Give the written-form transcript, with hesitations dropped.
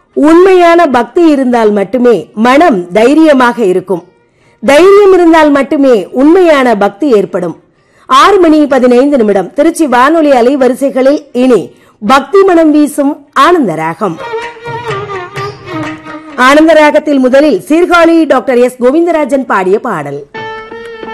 உண்மையான பக்தி இருந்தால் மட்டுமே மனம் தைரியமாக இருக்கும். தைரியம் இருந்தால் மட்டுமே உண்மையான பக்தி ஏற்படும். 6:15 திருச்சி வானொலி அலைவரிசைகளில் இனி பக்தி மனம் வீசும் ஆனந்தராகம். ஆனந்தராகத்தில் முதலில் சீர்காழி டாக்டர் எஸ் கோவிந்தராஜன் பாடிய பாடல்.